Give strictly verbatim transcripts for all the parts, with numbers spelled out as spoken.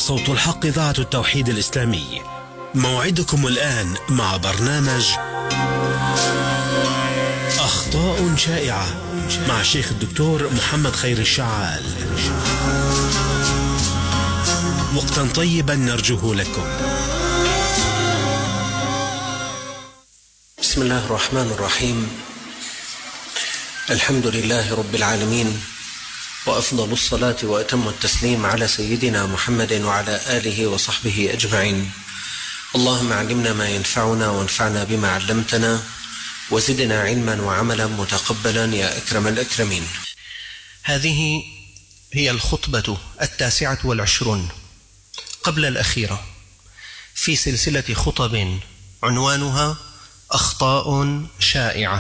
صوت الحق إذاعة التوحيد الإسلامي. موعدكم الآن مع برنامج أخطاء شائعة مع الشيخ الدكتور محمد خير الشعال. وقتا طيبا نرجوه لكم. بسم الله الرحمن الرحيم. الحمد لله رب العالمين، وأفضل الصلاة وأتم التسليم على سيدنا محمد وعلى آله وصحبه أجمعين. اللهم علمنا ما ينفعنا وانفعنا بما علمتنا وزدنا علما وعملا متقبلا يا أكرم الأكرمين. هذه هي الخطبة التاسعة والعشرون قبل الأخيرة في سلسلة خطب عنوانها أخطاء شائعة.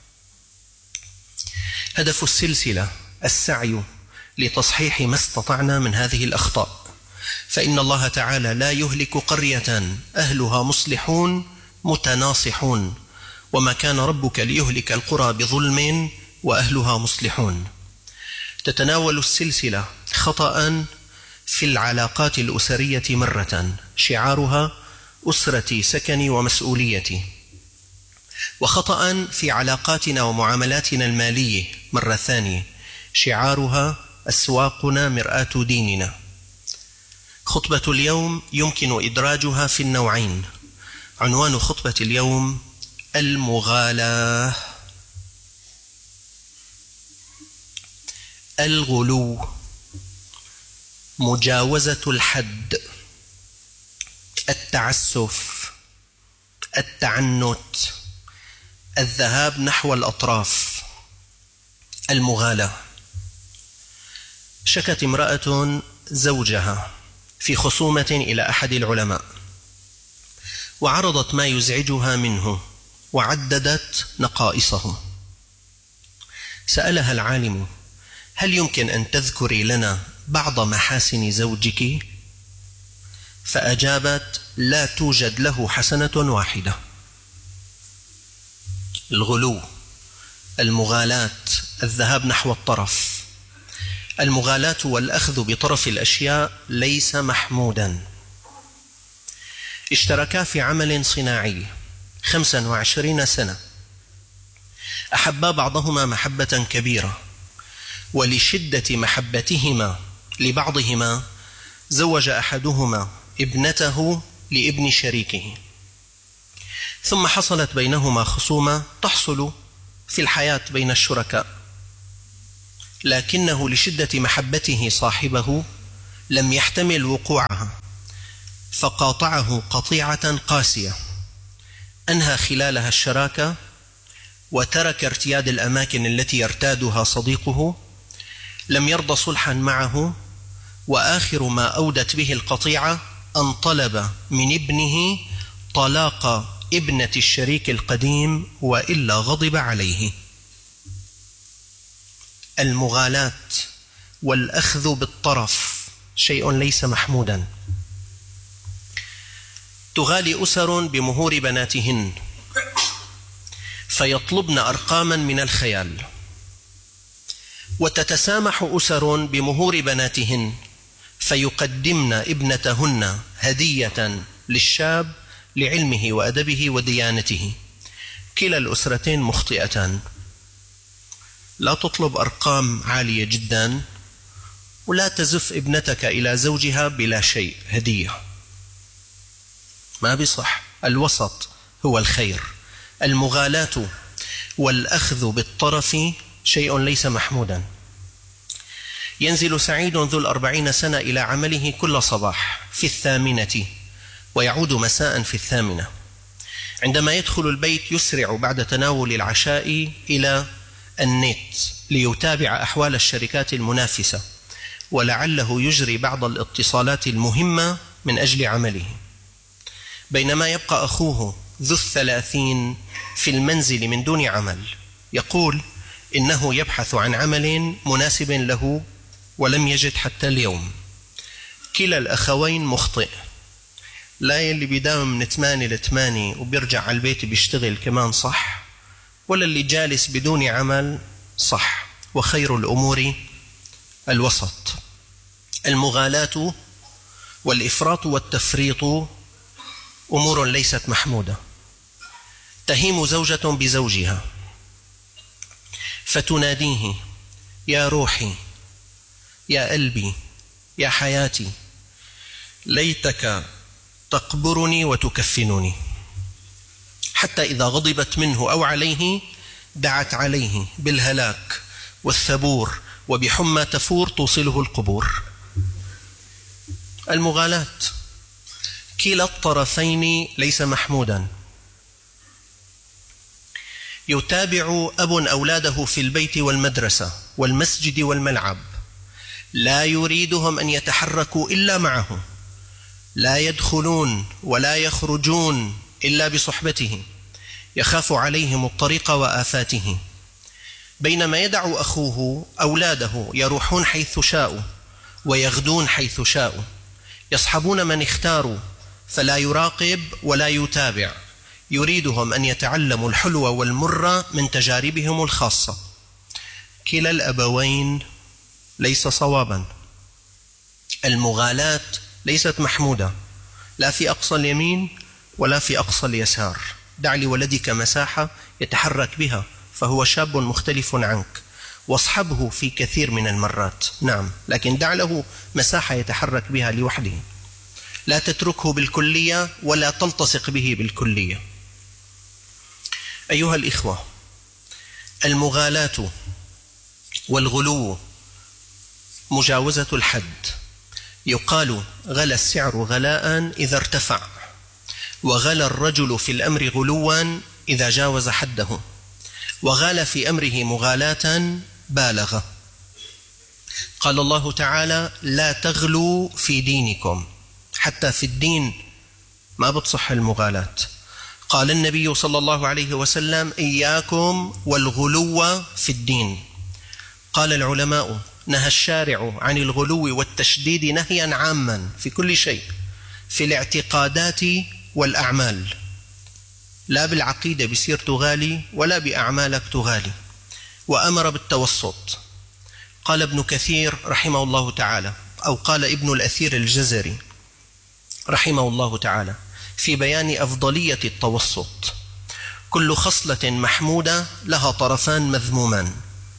هدف السلسلة السعي لتصحيح ما استطعنا من هذه الأخطاء، فإن الله تعالى لا يهلك قرية أهلها مصلحون متناصحون، وما كان ربك ليهلك القرى بظلم وأهلها مصلحون. تتناول السلسلة خطأ في العلاقات الأسرية مرة، شعارها أسرتي سكني ومسؤوليتي، وخطأ في علاقاتنا ومعاملاتنا المالية مرة ثانية، شعارها أسواقنا مرآة ديننا. خطبة اليوم يمكن إدراجها في النوعين. عنوان خطبة اليوم المغالاة، الغلو، مجاوزة الحد، التعسف، التعنت، الذهاب نحو الأطراف. المغالاة. شكت امرأة زوجها في خصومة إلى أحد العلماء، وعرضت ما يزعجها منه وعددت نقائصه. سألها العالم: هل يمكن أن تذكري لنا بعض محاسن زوجك؟ فأجابت: لا توجد له حسنة واحدة. الغلو، المغالاة، الذهاب نحو الطرف. المغالاة والأخذ بطرف الأشياء ليس محمودا. اشتركا في عمل صناعي خمسا وعشرين سنة، أحبا بعضهما محبة كبيرة، ولشدة محبتهما لبعضهما زوج أحدهما ابنته لابن شريكه، ثم حصلت بينهما خصومة تحصل في الحياة بين الشركاء، لكنه لشدة محبته صاحبه لم يحتمل وقوعها، فقاطعه قطيعة قاسية، أنهى خلالها الشراكة وترك ارتياد الأماكن التي يرتادها صديقه، لم يرضى صلحا معه، وآخر ما أودت به القطيعة أن طلب من ابنه طلاق ابنة الشريك القديم، وإلا غضب عليه. المغالاة والأخذ بالطرف شيء ليس محمودا. تغالي أسر بمهور بناتهن فيطلبن أرقاما من الخيال، وتتسامح أسر بمهور بناتهن فيقدمن ابنتهن هدية للشاب لعلمه وأدبه وديانته. كلا الأسرتين مخطئتان. لا تطلب أرقام عالية جدا، ولا تزف ابنتك إلى زوجها بلا شيء هدية، ما بصح. الوسط هو الخير. المغالاة والأخذ بالطرف شيء ليس محمودا. ينزل سعيد ذو الأربعين سنة إلى عمله كل صباح في الثامنة، ويعود مساء في الثامنة. عندما يدخل البيت يسرع بعد تناول العشاء إلى النت ليتابع أحوال الشركات المنافسة، ولعله يجري بعض الاتصالات المهمة من أجل عمله، بينما يبقى أخوه ذو الثلاثين في المنزل من دون عمل، يقول إنه يبحث عن عمل مناسب له ولم يجد حتى اليوم. كلا الأخوين مخطئ. لا يلي بيداوم من ثمانية لثمانية وبيرجع على البيت بيشتغل كمان صح، ولا اللي جالس بدون عمل صح. وخير الأمور الوسط. المغالاة والإفراط والتفريط أمور ليست محمودة. تهيم زوجة بزوجها فتناديه: يا روحي، يا قلبي، يا حياتي، ليتك تقبرني وتكفنني. حتى إذا غضبت منه أو عليه دعت عليه بالهلاك والثبور وبحمى تفور توصله القبور. المغالاة كلا الطرفين ليس محمودا. يتابع أب أولاده في البيت والمدرسة والمسجد والملعب، لا يريدهم أن يتحركوا إلا معه، لا يدخلون ولا يخرجون إلا بصحبته، يخاف عليهم الطريق وآفاته، بينما يدع أخوه أولاده يروحون حيث شاءوا ويغدون حيث شاءوا، يصحبون من اختاروا، فلا يراقب ولا يتابع، يريدهم أن يتعلموا الحلو والمر من تجاربهم الخاصة. كلا الأبوين ليس صوابا. المغالاة ليست محمودة، لا في أقصى اليمين ولا في أقصى اليسار. دع لولدك مساحة يتحرك بها، فهو شاب مختلف عنك، واصحبه في كثير من المرات، نعم، لكن دع له مساحة يتحرك بها لوحده، لا تتركه بالكلية ولا تلتصق به بالكلية. أيها الإخوة، المغالاة والغلو مجاوزة الحد. يقال: غلى السعر غلاء إذا ارتفع، وغلى الرجل في الأمر غلوا إذا جاوز حده، وغال في أمره مغالاة بالغ. قال الله تعالى: لا تغلوا في دينكم. حتى في الدين ما بتصح المغالاة. قال النبي صلى الله عليه وسلم: إياكم والغلو في الدين. قال العلماء: نهى الشارع عن الغلو والتشديد نهيا عاما في كل شيء، في الاعتقادات والأعمال، لا بالعقيدة بصير تغالي ولا بأعمالك تغالي، وأمر بالتوسط. قال ابن كثير رحمه الله تعالى، أو قال ابن الأثير الجزري رحمه الله تعالى في بيان أفضلية التوسط: كل خصلة محمودة لها طرفان مذمومان.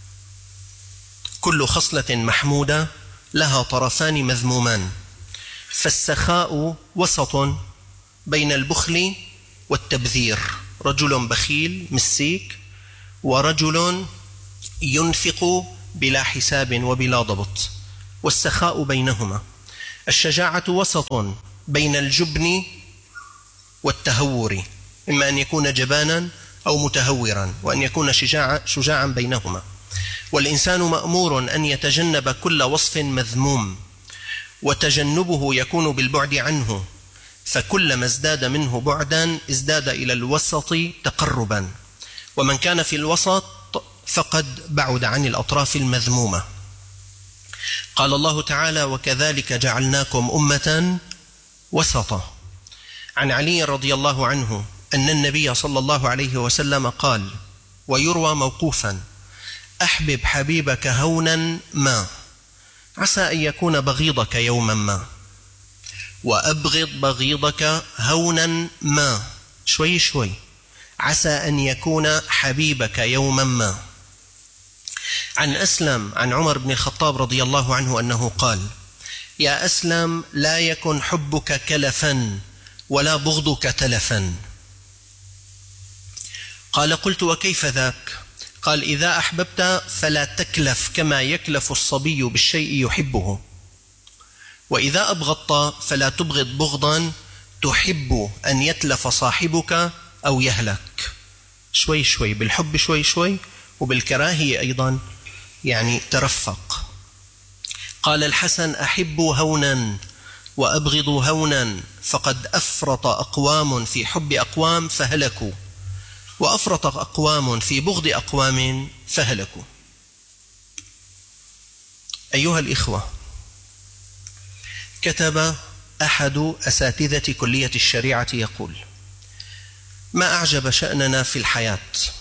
كل خصلة محمودة لها طرفان مذمومان، فالسخاء وسط بين البخل والتبذير. رجل بخيل مسيك، ورجل ينفق بلا حساب وبلا ضبط، والسخاء بينهما. الشجاعة وسط بين الجبن والتهور، إما أن يكون جبانا أو متهورا، وأن يكون شجاعا, شجاعا بينهما. والإنسان مأمور أن يتجنب كل وصف مذموم، وتجنبه يكون بالبعد عنه، فكلما ازداد منه بعدا ازداد إلى الوسط تقربا، ومن كان في الوسط فقد بعد عن الأطراف المذمومة. قال الله تعالى: وكذلك جعلناكم أمة وسطا. عن علي رضي الله عنه أن النبي صلى الله عليه وسلم قال، ويروى موقوفا: أحبب حبيبك هونا ما، عسى أن يكون بغيضك يوما ما، وأبغض بغيضك هونا ما، شوي شوي، عسى أن يكون حبيبك يوما ما. عن أسلم عن عمر بن الخطاب رضي الله عنه أنه قال: يا أسلم، لا يكن حبك كلفا ولا بغضك تلفا. قال: قلت: وكيف ذاك؟ قال: إذا أحببت فلا تكلف كما يكلف الصبي بالشيء يحبه، وإذا أبغضت فلا تبغض بغضا تحب أن يتلف صاحبك أو يهلك. شوي شوي، بالحب شوي شوي، وبالكراهية أيضا يعني ترفق. قال الحسن: أحبوا هونا وأبغضوا هونا، فقد أفرط أقوام في حب أقوام فهلكوا، وأفرط أقوام في بغض أقوام فهلكوا. أيها الإخوة، كتب أحد أساتذة كلية الشريعة يقول: ما أعجب شأننا في الحياة،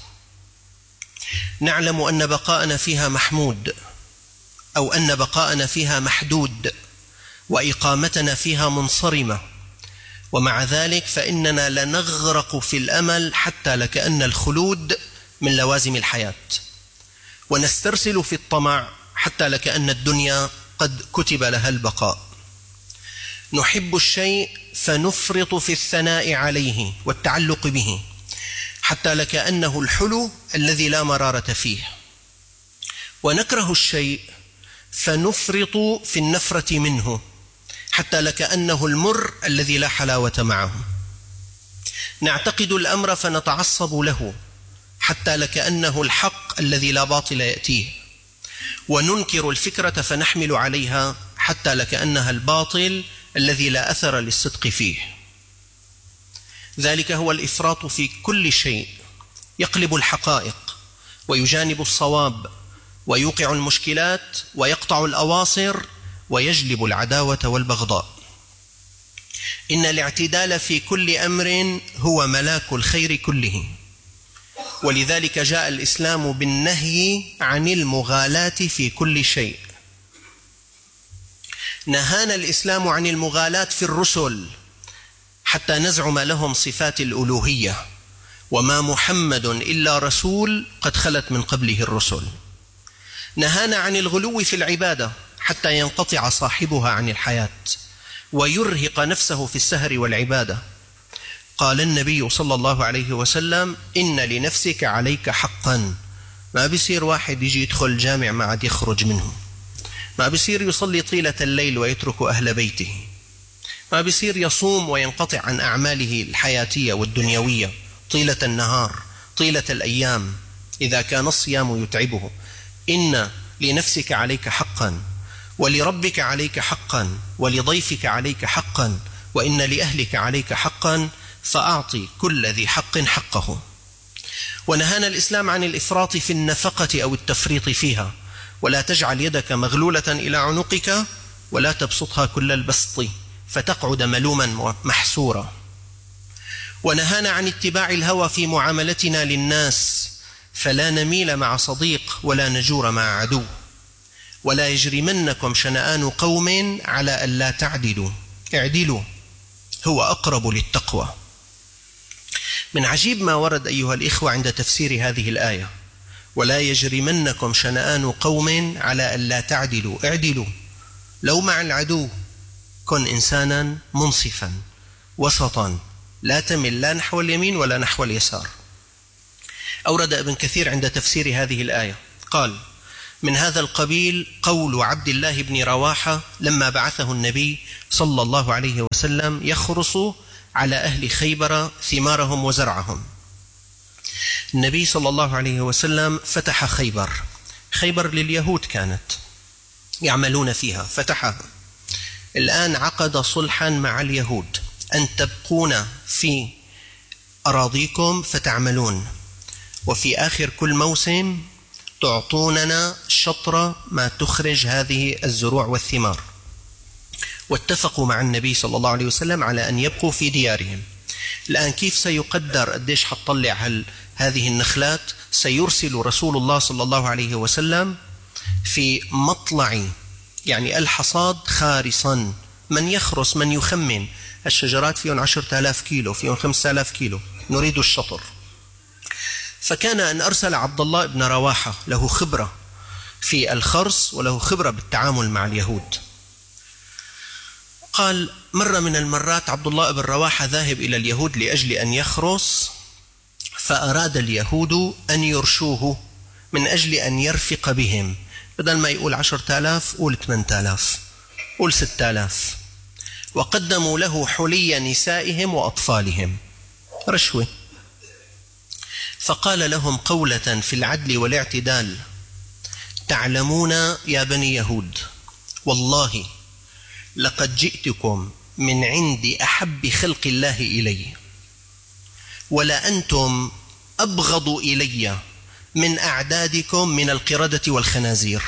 نعلم أن بقاءنا فيها محمود، أو أن بقاءنا فيها محدود، وإقامتنا فيها منصرمة، ومع ذلك فإننا لنغرق في الأمل حتى لكأن الخلود من لوازم الحياة، ونسترسل في الطمع حتى لكأن الدنيا قد كتب لها البقاء. نحب الشيء فنفرط في الثناء عليه والتعلق به حتى لكأنه الحلو الذي لا مرارة فيه، ونكره الشيء فنفرط في النفرة منه حتى لكأنه المر الذي لا حلاوة معه. نعتقد الأمر فنتعصب له حتى لكأنه الحق الذي لا باطل يأتيه، وننكر الفكرة فنحمل عليها حتى لكأنها الباطل الذي لا أثر للصدق فيه. ذلك هو الإفراط في كل شيء، يقلب الحقائق ويجانب الصواب ويوقع المشكلات ويقطع الأواصر ويجلب العداوة والبغضاء. إن الاعتدال في كل أمر هو ملاك الخير كله، ولذلك جاء الإسلام بالنهي عن المغالاة في كل شيء. نهانا الإسلام عن المغالاة في الرسل حتى نزعم لهم صفات الألوهية، وما محمد إلا رسول قد خلت من قبله الرسل. نهانا عن الغلو في العبادة حتى ينقطع صاحبها عن الحياة ويرهق نفسه في السهر والعبادة. قال النبي صلى الله عليه وسلم: إن لنفسك عليك حقا. ما بيصير واحد يجي يدخل الجامع ما عاد يخرج منه، ما بيصير يصلي طيلة الليل ويترك أهل بيته، ما بيصير يصوم وينقطع عن أعماله الحياتية والدنيوية طيلة النهار طيلة الأيام إذا كان الصيام يتعبه. إن لنفسك عليك حقا، ولربك عليك حقا، ولضيفك عليك حقا، وإن لأهلك عليك حقا، فأعطي كل ذي حق حقه. ونهانا الإسلام عن الإفراط في النفقة أو التفريط فيها، ولا تجعل يدك مغلولة إلى عنقك ولا تبسطها كل البسط فتقعد ملوما محسورا. ونهانا عن اتباع الهوى في معاملتنا للناس، فلا نميل مع صديق ولا نجور مع عدو. ولا يجرمنكم شنآن قوم على ألا تعدلوا، اعدلوا هو أقرب للتقوى. من عجيب ما ورد أيها الإخوة عند تفسير هذه الآية: ولا يجرمنكم شنآن قوم على ألا تعدلوا، اعدلوا. لو مع العدو كن إنسانا منصفا وسطا، لا تمل لا نحو اليمين ولا نحو اليسار. أورد ابن كثير عند تفسير هذه الآية قال: من هذا القبيل قول عبد الله بن رواحة لما بعثه النبي صلى الله عليه وسلم يخرص على أهل خيبر ثمارهم وزرعهم. النبي صلى الله عليه وسلم فتح خيبر، خيبر لليهود كانت يعملون فيها، فتحها. الآن عقد صلحا مع اليهود أن تبقون في أراضيكم فتعملون، وفي آخر كل موسم تعطوننا شطر ما تخرج هذه الزروع والثمار. واتفقوا مع النبي صلى الله عليه وسلم على أن يبقوا في ديارهم. الآن كيف سيقدر قديش حتطلع هل هذه النخلات؟ سيرسل رسول الله صلى الله عليه وسلم في مطلع يعني الحصاد خارصا، من يخرص من يخمن الشجرات فيهم عشرة آلاف كيلو، فيهم خمسة آلاف كيلو، نريد الشطر. فكان أن أرسل عبد الله بن رواحة له خبرة في الخرص وله خبرة بالتعامل مع اليهود. قال: مرة من المرات عبد الله بن رواحة ذاهب إلى اليهود لأجل أن يخرص، فأراد اليهود أن يرشوه من أجل أن يرفق بهم، بدل ما يقول عشرة آلاف قول ثمانية آلاف، قول ستة آلاف. وقدموا له حلي نسائهم وأطفالهم، رشوة. فقال لهم قولة في العدل والاعتدال: تعلمون يا بني يهود، والله لقد جئتكم من عند أحب خلق الله إلي، ولا أنتم أبغض إلي من أعدادكم من القردة والخنازير،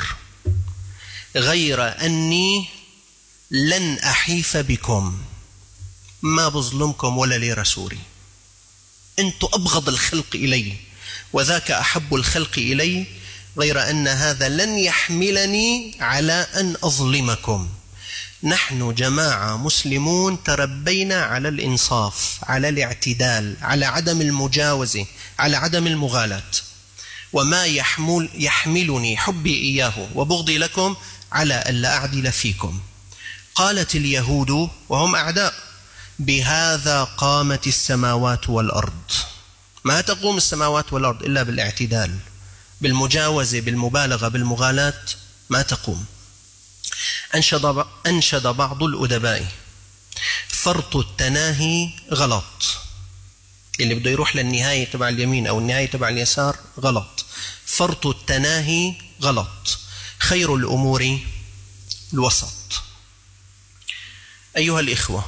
غير أني لن أحيف بكم، ما بظلمكم ولا لي رسولي، أنتم أبغض الخلق إلي وذاك أحب الخلق إلي، غير أن هذا لن يحملني على أن أظلمكم. نحن جماعة مسلمون تربينا على الإنصاف، على الاعتدال، على عدم المجاوزة، على عدم المغالاة. وما يحمل يحملني حبي إياه وبغضي لكم على ألا أعدل فيكم. قالت اليهود وهم أعداء: بهذا قامت السماوات والأرض. ما تقوم السماوات والأرض إلا بالاعتدال، بالمجاوزة، بالمبالغة، بالمغالاة ما تقوم. أنشد, أنشد بعض الأدباء: فرط التناهي غلط. اللي بده يروح للنهاية تبع اليمين أو النهاية تبع اليسار غلط. فرط التناهي غلط. خير الأمور الوسط. أيها الإخوة،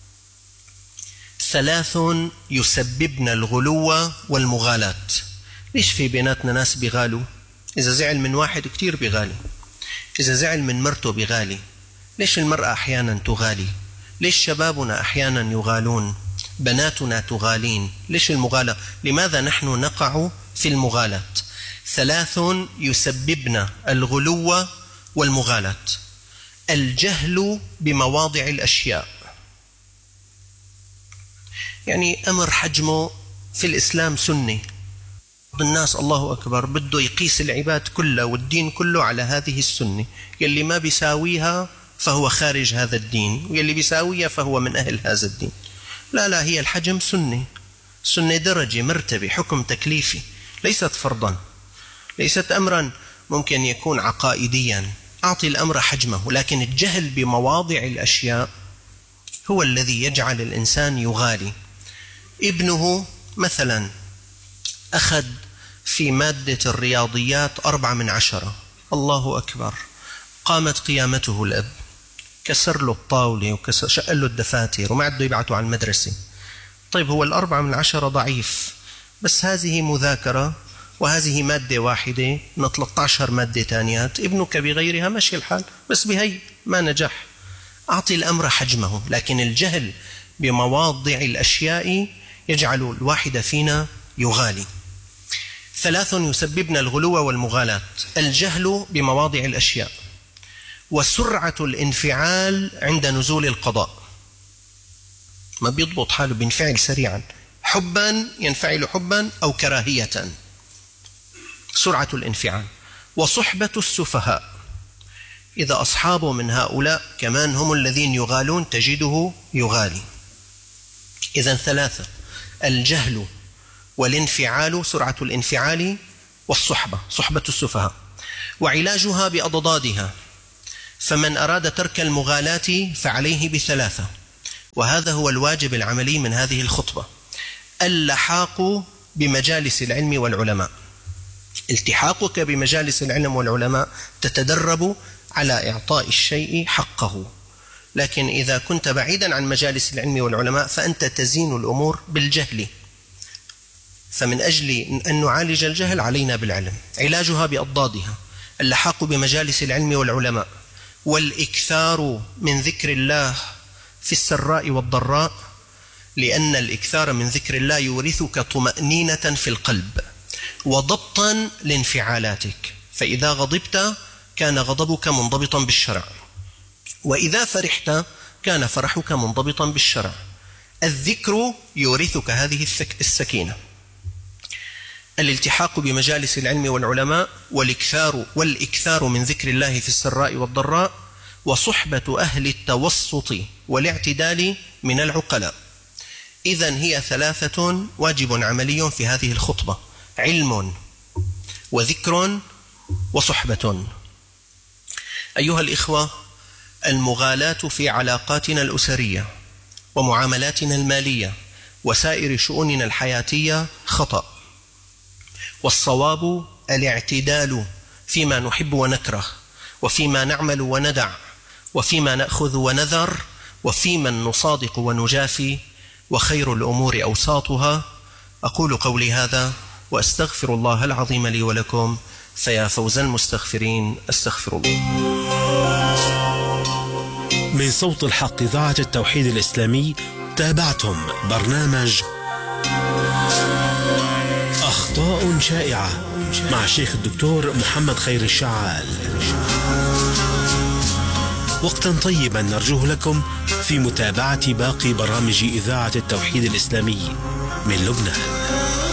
ثلاث يسببن الغلو والمغالاة. ليش في بيناتنا ناس بيغالوا؟ إذا زعل من واحد كتير بيغالي، إذا زعل من مرته بيغالي. ليش المرأة أحيانا تغالي؟ ليش شبابنا أحيانا يغالون؟ بناتنا تغالين. ليش المغالاة؟ لماذا نحن نقع في المغالاة؟ ثلاث يسببن الغلو والمغالاة: الجهل بمواضع الأشياء، يعني أمر حجمه في الإسلام سنة، الناس الله أكبر بده يقيس العباد كلها والدين كله على هذه السنة، يلي ما بيساويها فهو خارج هذا الدين، ويلي بيساويها فهو من أهل هذا الدين. لا لا، هي الحجم سنة، سنة درجة، مرتبة، حكم تكليفي، ليست فرضا، ليست أمرا ممكن يكون عقائديا. أعطي الأمر حجمه. لكن الجهل بمواضع الأشياء هو الذي يجعل الإنسان يغالي. ابنه مثلا أخذ في مادة الرياضيات أربعة من عشرة، الله أكبر، قامت قيامته. الأب كسر له الطاولة وكسر شق له الدفاتر وما عده يبعته على المدرسة. طيب هو الأربعة من عشرة ضعيف، بس هذه مذاكرة وهذه مادة واحدة من ثلاثة عشر مادة تانيات، ابنك بغيرها ماشي الحال، بس بهي ما نجح. أعطي الأمر حجمه. لكن الجهل بمواضع الأشياء يجعل الواحد فينا يغالي. ثلاث يسببن الغلو والمغالاة: الجهل بمواضع الأشياء، وسرعة الانفعال عند نزول القضاء، ما بيضبط حاله، بينفعل سريعا، حبا ينفعل حبا أو كراهية، سرعة الانفعال. وصحبة السفهاء، إذا أصحابه من هؤلاء كمان هم الذين يغالون تجده يغالي. إذن ثلاثة: الجهل والانفعال، سرعة الانفعال، والصحبة، صحبة السفهاء. وعلاجها بأضدادها، فمن أراد ترك المغالاة فعليه بثلاثة، وهذا هو الواجب العملي من هذه الخطبة: اللحاق بمجالس العلم والعلماء. التحاقك بمجالس العلم والعلماء تتدرب على إعطاء الشيء حقه. لكن إذا كنت بعيدا عن مجالس العلم والعلماء فأنت تزين الأمور بالجهل. فمن أجل أن نعالج الجهل علينا بالعلم. علاجها بأضدادها: اللحاق بمجالس العلم والعلماء، والإكثار من ذكر الله في السراء والضراء، لأن الإكثار من ذكر الله يورثك طمأنينة في القلب وضبطا لانفعالاتك، فإذا غضبت كان غضبك منضبطا بالشرع، وإذا فرحت كان فرحك منضبطا بالشرع. الذكر يورثك هذه السكينة. الالتحاق بمجالس العلم والعلماء، والإكثار والإكثار من ذكر الله في السراء والضراء، وصحبة أهل التوسط والاعتدال من العقلاء. إذن هي ثلاثة واجب عملي في هذه الخطبة: علم وذكر وصحبة. أيها الإخوة، المغالاة في علاقاتنا الأسرية ومعاملاتنا المالية وسائر شؤوننا الحياتية خطأ، والصواب الاعتدال فيما نحب ونكره، وفيما نعمل وندع، وفيما نأخذ ونذر، وفيما نصادق ونجافي، وخير الأمور أوساطها. أقول قولي هذا وأستغفر الله العظيم لي ولكم، فيا فوز المستغفرين، أستغفر الله. من صوت الحق إذاعة التوحيد الإسلامي تابعتم برنامج أخطاء شائعة مع الشيخ الدكتور محمد خير الشعال. وقتا طيبا نرجوه لكم في متابعة باقي برامج إذاعة التوحيد الإسلامي من لبنان.